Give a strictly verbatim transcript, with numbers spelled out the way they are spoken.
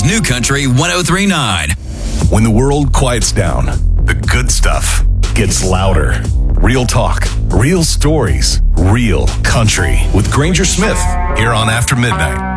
is New Country one oh three point nine. When the world quiets down, the good stuff gets louder. Real talk, real stories, real country with Granger Smith here on After Midnight.